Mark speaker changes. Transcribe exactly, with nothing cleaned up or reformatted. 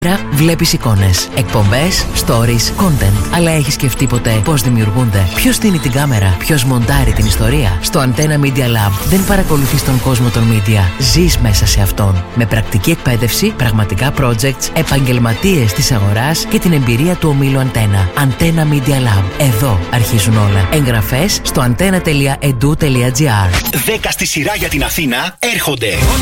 Speaker 1: Βλέπεις εικόνες, εκπομπές, stories, content. Αλλά έχεις σκεφτεί ποτέ πώς δημιουργούνται? Ποιος στείνει την κάμερα? Ποιος μοντάρει την ιστορία? Στο Antenna Media Lab δεν παρακολουθείς τον κόσμο των media. Ζεις μέσα σε αυτόν. Με πρακτική εκπαίδευση, πραγματικά projects, επαγγελματίες της αγοράς και την εμπειρία του ομίλου Antenna. Antenna Media Lab. Εδώ αρχίζουν όλα. Εγγραφές στο antenna τελεία edu τελεία gr.
Speaker 2: δέκα στη σειρά για την Αθήνα έρχονται.